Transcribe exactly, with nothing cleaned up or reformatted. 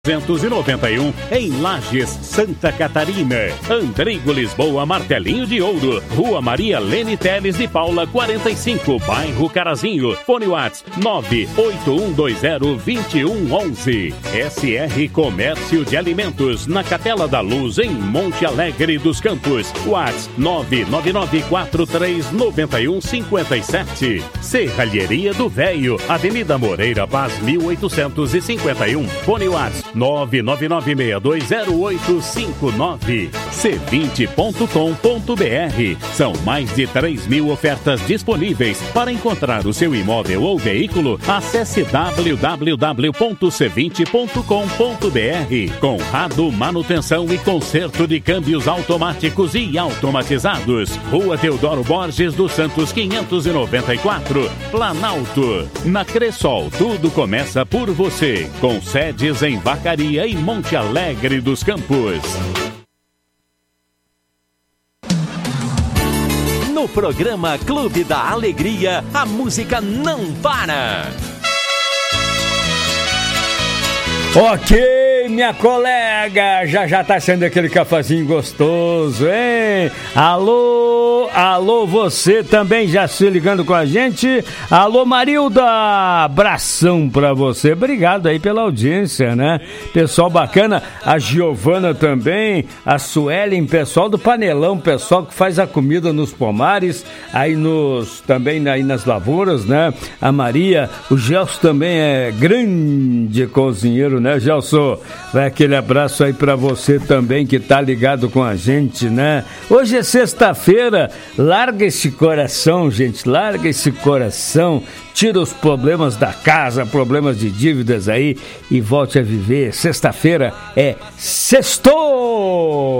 duzentos e noventa e um em Lages, Santa Catarina. Andrigo Lisboa, Martelinho de Ouro, Rua Maria Lene Teles de Paula, quarenta e cinco, bairro Carazinho. Fone WhatsApp nove oito um dois zero dois um um um. S R Comércio de Alimentos, na Capela da Luz, em Monte Alegre dos Campos. WhatsApp nove nove nove quatro três nove um cinco sete. Serralheria do Véio, Avenida Moreira Paz, mil oitocentos e cinquenta e um. Fone WhatsApp nove nove nove seis dois zero oito cinco nove. C vinte ponto com ponto b r. São mais de três mil ofertas disponíveis. Para encontrar o seu imóvel ou veículo, acesse w w w ponto c vinte ponto com ponto b r. Conrado Manutenção e Conserto de Câmbios Automáticos e Automatizados. Rua Teodoro Borges dos Santos, quinhentos e noventa e quatro, Planalto. Na Cressol, tudo começa por você. Com sedes em Vacaria e Monte Alegre dos Campos. No programa Clube da Alegria, a música não para. Ok, minha colega, já já tá sendo aquele cafezinho gostoso, hein? Alô, alô, você também já se ligando com a gente? Alô, Marilda, abração pra você, obrigado aí pela audiência, né? Pessoal bacana, a Giovana também, a Suelen, pessoal do Panelão, pessoal que faz a comida nos pomares, aí nos, também aí nas lavouras, né? A Maria, o Gelson também é grande cozinheiro, né, Gelson? Vai aquele abraço aí pra você também que tá ligado com a gente, né? Hoje é sexta-feira, larga esse coração, gente, larga esse coração, tira os problemas da casa, problemas de dívidas aí e volte a viver. Sexta-feira é sextou!